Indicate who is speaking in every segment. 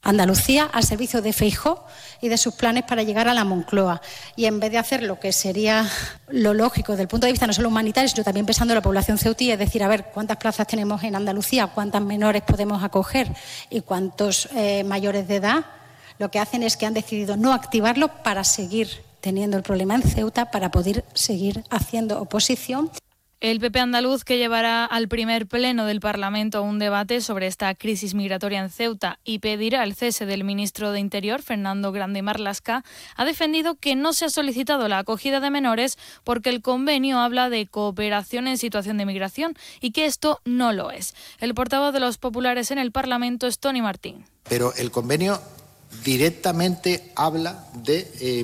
Speaker 1: Andalucía al servicio de Feijóo y de sus planes para llegar a la Moncloa. Y en vez de hacer lo que sería lo lógico desde el punto de vista no solo humanitario, sino también pensando en la población ceutí, es decir, a ver cuántas plazas tenemos en Andalucía, cuántas menores podemos acoger y cuántos mayores de edad, lo que hacen es que han decidido no activarlo para seguir teniendo el problema en Ceuta, para poder seguir haciendo oposición.
Speaker 2: El PP andaluz, que llevará al primer pleno del Parlamento un debate sobre esta crisis migratoria en Ceuta y pedirá el cese del ministro de Interior, Fernando Grande Marlaska, ha defendido que no se ha solicitado la acogida de menores porque el convenio habla de cooperación en situación de migración y que esto no lo es. El portavoz de los populares en el Parlamento es Toni Martín.
Speaker 3: Pero el convenio directamente habla de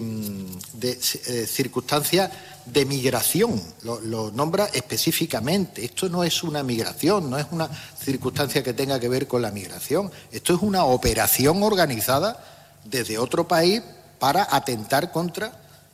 Speaker 3: circunstancias de migración, lo nombra específicamente. Esto no es una migración, no es una circunstancia que tenga que ver con la migración. Esto es una operación organizada desde otro país para atentar contra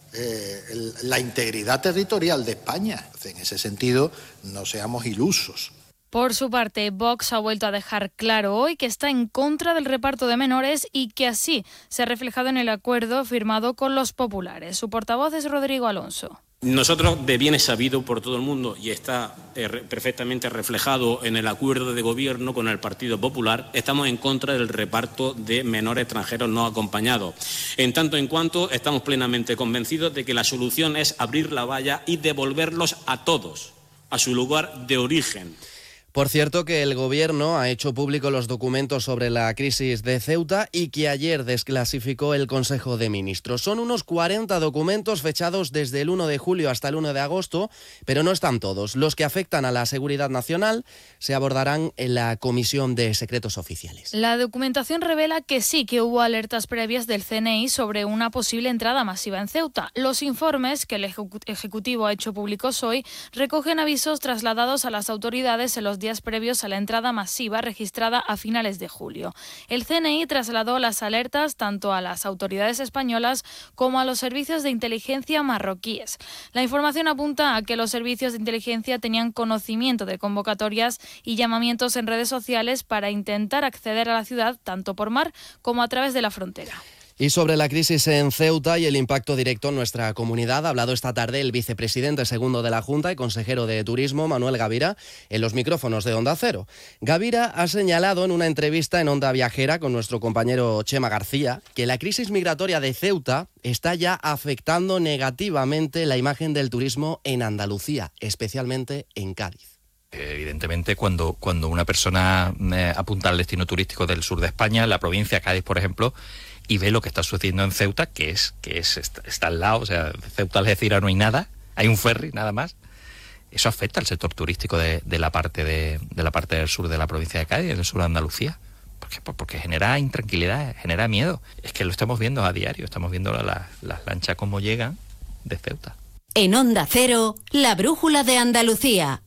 Speaker 3: la integridad territorial de España. En ese sentido, no seamos ilusos.
Speaker 2: Por su parte, Vox ha vuelto a dejar claro hoy que está en contra del reparto de menores y que así se ha reflejado en el acuerdo firmado con los populares. Su portavoz es Rodrigo Alonso.
Speaker 4: Nosotros, de bien es sabido por todo el mundo y está perfectamente reflejado en el acuerdo de gobierno con el Partido Popular, estamos en contra del reparto de menores extranjeros no acompañados. En tanto en cuanto estamos plenamente convencidos de que la solución es abrir la valla y devolverlos a todos a su lugar de origen.
Speaker 5: Por cierto, que el Gobierno ha hecho público los documentos sobre la crisis de Ceuta y que ayer desclasificó el Consejo de Ministros. Son unos 40 documentos fechados desde el 1 de julio hasta el 1 de agosto, pero no están todos. Los que afectan a la seguridad nacional se abordarán en la Comisión de Secretos Oficiales.
Speaker 2: La documentación revela que sí que hubo alertas previas del CNI sobre una posible entrada masiva en Ceuta. Los informes que el Ejecutivo ha hecho públicos hoy recogen avisos trasladados a las autoridades en los días previos a la entrada masiva registrada a finales de julio. El CNI trasladó las alertas tanto a las autoridades españolas como a los servicios de inteligencia marroquíes. La información apunta a que los servicios de inteligencia tenían conocimiento de convocatorias y llamamientos en redes sociales para intentar acceder a la ciudad tanto por mar como a través de la frontera.
Speaker 5: Y sobre la crisis en Ceuta y el impacto directo en nuestra comunidad, ha hablado esta tarde el vicepresidente segundo de la Junta y consejero de Turismo, Manuel Gavira, en los micrófonos de Onda Cero. Gavira ha señalado en una entrevista en Onda Viajera con nuestro compañero Chema García que la crisis migratoria de Ceuta está ya afectando negativamente la imagen del turismo en Andalucía, especialmente en Cádiz.
Speaker 6: Evidentemente, cuando una persona apunta al destino turístico del sur de España, la provincia de Cádiz, por ejemplo, y ve lo que está sucediendo en Ceuta, que está al lado, o sea, Ceuta, Algeciras no hay nada, hay un ferry nada más. Eso afecta al sector turístico de la parte del sur de la provincia de Cádiz, del sur de Andalucía, porque genera intranquilidad, genera miedo. Es que lo estamos viendo a diario, estamos viendo las lanchas cómo llegan de Ceuta.
Speaker 7: En Onda Cero, la brújula de Andalucía.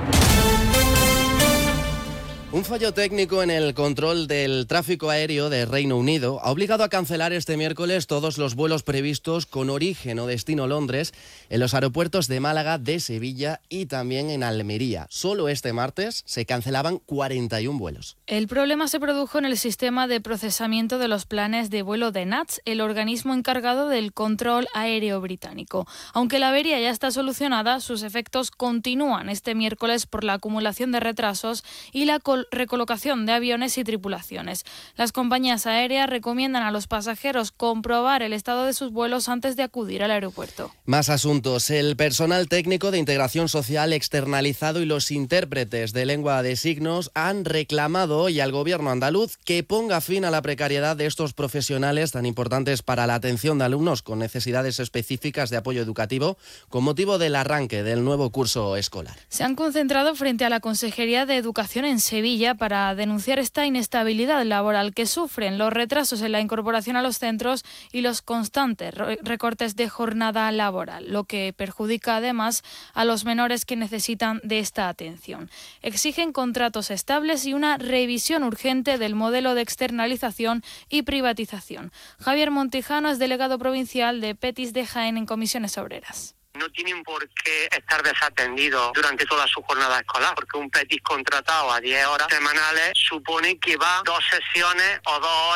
Speaker 5: Un fallo técnico en el control del tráfico aéreo de Reino Unido ha obligado a cancelar este miércoles todos los vuelos previstos con origen o destino Londres en los aeropuertos de Málaga, de Sevilla y también en Almería. Solo este martes se cancelaban 41 vuelos.
Speaker 2: El problema se produjo en el sistema de procesamiento de los planes de vuelo de NATS, el organismo encargado del control aéreo británico. Aunque la avería ya está solucionada, sus efectos continúan este miércoles por la acumulación de retrasos y la recolocación de aviones y tripulaciones. Las compañías aéreas recomiendan a los pasajeros comprobar el estado de sus vuelos antes de acudir al aeropuerto.
Speaker 5: Más asuntos. El personal técnico de integración social externalizado y los intérpretes de lengua de signos han reclamado hoy al gobierno andaluz que ponga fin a la precariedad de estos profesionales tan importantes para la atención de alumnos con necesidades específicas de apoyo educativo con motivo del arranque del nuevo curso escolar.
Speaker 2: Se han concentrado frente a la Consejería de Educación en Sevilla para denunciar esta inestabilidad laboral que sufren, los retrasos en la incorporación a los centros y los constantes recortes de jornada laboral, lo que perjudica además a los menores que necesitan de esta atención. Exigen contratos estables y una revisión urgente del modelo de externalización y privatización. Javier Montijano es delegado provincial de Petis de Jaén en Comisiones Obreras.
Speaker 8: No tienen por qué estar desatendidos durante toda su jornada escolar, porque un PETIS contratado a 10 horas semanales supone que va 2 sesiones o 2